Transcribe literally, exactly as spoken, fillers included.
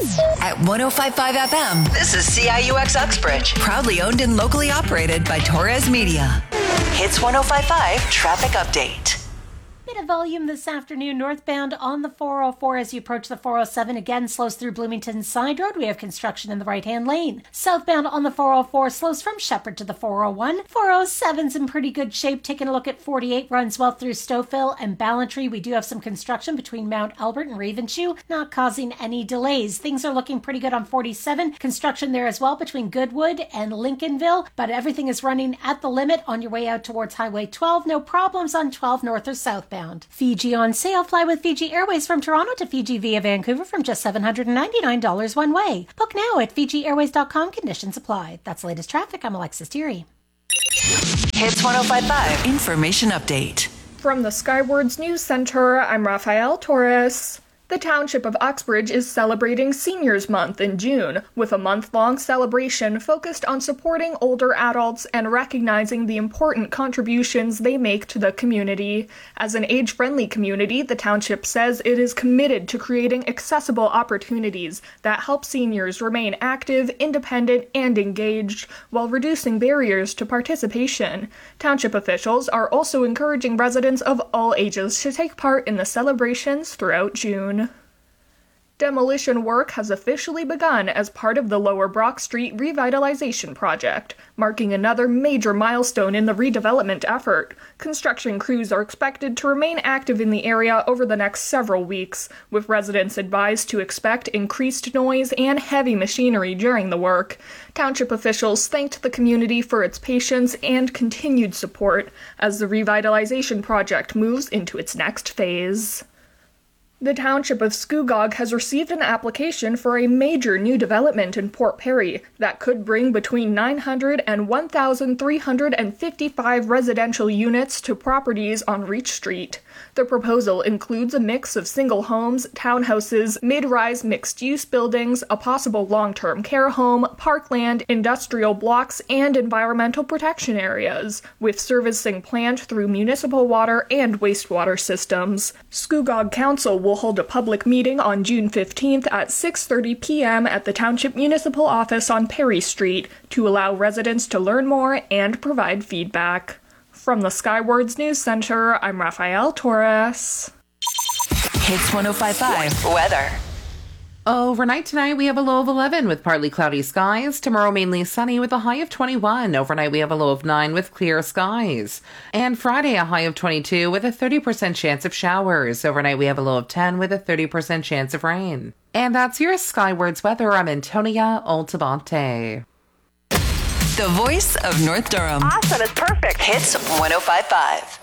At one oh five point five F M, this is C I U X Uxbridge. Proudly owned and locally operated by Torres Media. Hits one oh five point five Traffic Update. Bit of volume this afternoon northbound on the four oh four as you approach the four oh seven. Again, slows through Bloomington Side Road. We have construction in the right-hand lane. Southbound on the four oh four slows from Shepherd to the four oh one. four oh seven's in pretty good shape. Taking a look at forty-eight, runs well through Stouffville and Ballantree. We do have some construction between Mount Albert and Ravenshoe, not causing any delays. Things are looking pretty good on forty-seven. Construction there as well between Goodwood and Lincolnville, but everything is running at the limit on your way out towards Highway twelve. No problems on twelve north or southbound. Fiji on sale. Fly with Fiji Airways from Toronto to Fiji via Vancouver from just seven hundred ninety-nine dollars one way. Book now at Fiji Airways dot com. Conditions apply. That's the latest traffic. I'm Alexis Deary. Hits one oh five point five Information Update. From the Skywards News Center, I'm Rafael Torres. The Township of Uxbridge is celebrating Seniors Month in June, with a month-long celebration focused on supporting older adults and recognizing the important contributions they make to the community. As an age-friendly community, the Township says it is committed to creating accessible opportunities that help seniors remain active, independent, and engaged, while reducing barriers to participation. Township officials are also encouraging residents of all ages to take part in the celebrations throughout June. Demolition work has officially begun as part of the Lower Brock Street revitalization project, marking another major milestone in the redevelopment effort. Construction crews are expected to remain active in the area over the next several weeks, with residents advised to expect increased noise and heavy machinery during the work. Township officials thanked the community for its patience and continued support as the revitalization project moves into its next phase. The Township of Scugog has received an application for a major new development in Port Perry that could bring between nine hundred and one thousand three hundred fifty-five residential units to properties on Reach Street. The proposal includes a mix of single homes, townhouses, mid-rise mixed-use buildings, a possible long-term care home, parkland, industrial blocks, and environmental protection areas, with servicing planned through municipal water and wastewater systems. Scugog Council will hold a public meeting on June fifteenth at six thirty p.m. at the Township Municipal Office on Perry Street to allow residents to learn more and provide feedback. From the Skywards News Center, I'm Rafael Torres. Hits one oh five point five Weather. Overnight tonight, we have a low of eleven with partly cloudy skies. Tomorrow, mainly sunny with a high of twenty-one. Overnight, we have a low of nine with clear skies. And Friday, a high of twenty-two with a thirty percent chance of showers. Overnight, we have a low of ten with a thirty percent chance of rain. And that's your Skywards weather. I'm Antonia Altabante. The voice of North Durham. Awesome, it's perfect. Hits one oh five point five.